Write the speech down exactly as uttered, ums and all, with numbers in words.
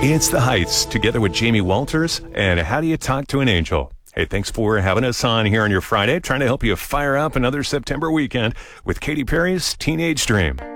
It's The Heights, together with Jamie Walters, and How Do You Talk to an Angel? Hey, thanks for having us on here on your Friday, trying to help you fire up another September weekend with Katy Perry's Teenage Dream.